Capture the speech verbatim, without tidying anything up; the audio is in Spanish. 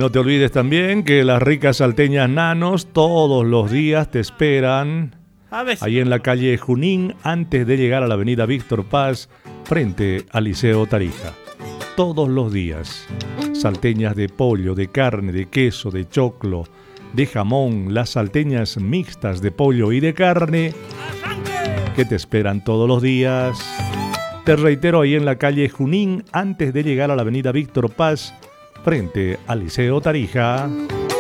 no te olvides también que las ricas salteñas Nanos todos los días te esperan ahí en la calle Junín antes de llegar a la avenida Víctor Paz frente al Liceo Tarija. Todos los días. Salteñas de pollo, de carne, de queso, de choclo, de jamón, las salteñas mixtas de pollo y de carne que te esperan todos los días. Te reitero, ahí en la calle Junín antes de llegar a la avenida Víctor Paz frente al Liceo Tarija.